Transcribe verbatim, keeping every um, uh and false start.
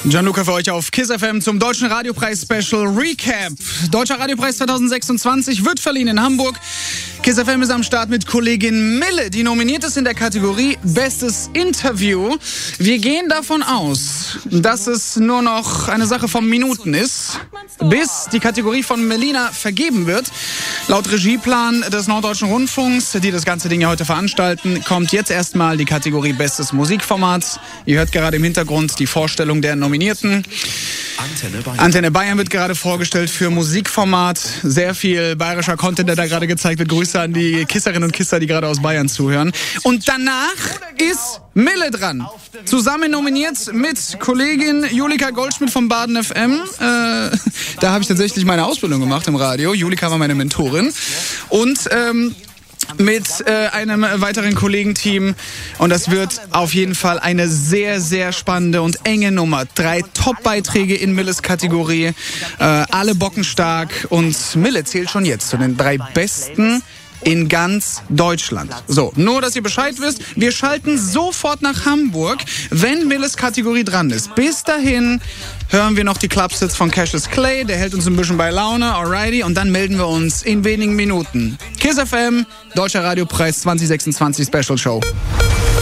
Gianluca für euch auf KISS F M zum Deutschen Radiopreis Special Recap. Deutscher Radiopreis zwanzig sechsundzwanzig wird verliehen in Hamburg. KISS F M ist am Start mit Kollegin Mille, die nominiert ist in der Kategorie Bestes Interview. Wir gehen davon aus, dass es nur noch eine Sache von Minuten ist, bis die Kategorie von Melina vergeben wird. Laut Regieplan des Norddeutschen Rundfunks, die das ganze Ding ja heute veranstalten, kommt jetzt erstmal die Kategorie Bestes Musikformat. Ihr hört gerade im Hintergrund die Vorstellung der Nominierten. Antenne Bayern. Antenne Bayern wird gerade vorgestellt für Musikformat. Sehr viel bayerischer Content, der da gerade gezeigt wird. Grüße an die Kisserinnen und Kisser, die gerade aus Bayern zuhören. Und danach ist Mille dran. Zusammen nominiert mit Kollegin Julika Goldschmidt vom Baden F M. Äh, da habe ich tatsächlich meine Ausbildung gemacht im Radio. Julika war meine Mentorin. Und ähm, mit äh, einem weiteren Kollegenteam. Und das wird auf jeden Fall eine sehr, sehr spannende und enge Nummer. Drei Top-Beiträge in Milles Kategorie. Äh, alle bockenstark. Und Mille zählt schon jetzt zu den drei besten in ganz Deutschland. So, nur, dass ihr Bescheid wisst, wir schalten sofort nach Hamburg, wenn Milles Kategorie dran ist. Bis dahin hören wir noch die Clubsits von Cassius Clay, der hält uns ein bisschen bei Laune, alrighty, und dann melden wir uns in wenigen Minuten. KISS F M, Deutscher Radiopreis zwanzig sechsundzwanzig Special Show.